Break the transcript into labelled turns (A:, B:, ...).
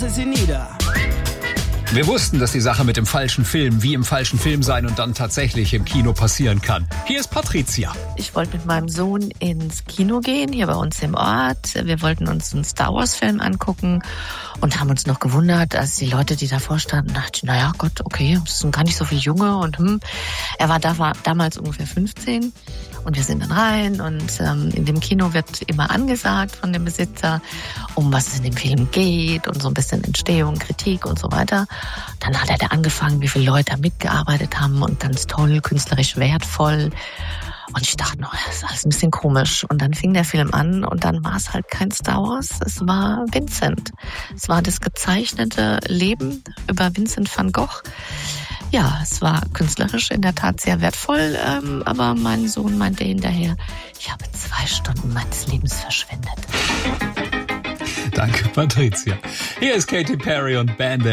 A: lasse sie nieder.
B: Wir wussten, dass die Sache mit dem falschen Film wie im falschen Film sein und dann tatsächlich im Kino passieren kann. Hier ist Patricia.
C: Ich wollte mit meinem Sohn ins Kino gehen, hier bei uns im Ort. Wir wollten uns einen Star-Wars-Film angucken und haben uns noch gewundert, als die Leute, die davor standen, dachten, naja, Gott, okay, es sind gar nicht so viele Junge. Und er war damals ungefähr 15 und wir sind dann rein und in dem Kino wird immer angesagt von dem Besitzer, um was es in dem Film geht und so ein bisschen Entstehung, Kritik und so weiter. Dann hat er angefangen, wie viele Leute da mitgearbeitet haben und ganz toll, künstlerisch wertvoll. Und ich dachte noch, das ist alles ein bisschen komisch. Und dann fing der Film an und dann war es halt kein Star Wars, es war Vincent. Es war das gezeichnete Leben über Vincent van Gogh. Ja, es war künstlerisch in der Tat sehr wertvoll, aber mein Sohn meinte hinterher, ich habe 2 Stunden meines Lebens verschwendet.
B: Danke, Patricia. Hier ist Katy Perry und Band-Aid.